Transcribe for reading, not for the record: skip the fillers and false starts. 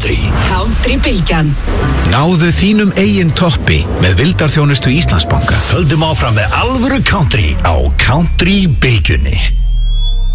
Country. Country-bylgjan. Náðu þínum eigin toppi með vildarþjónustu Íslandsbanka. Höldum áfram með alvöru country á Country-bylgjunni.